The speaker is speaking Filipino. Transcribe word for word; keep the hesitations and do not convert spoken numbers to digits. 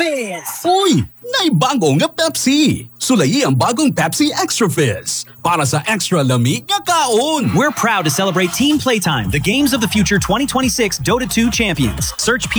Fizz! Uy! Naibago nga Pepsi! Sulayi ang bagong Pepsi Extra Fizz para sa extra lami nga kaon! We're proud to celebrate Team Playtime, the Games of the Future twenty twenty-six Dota two champions. Search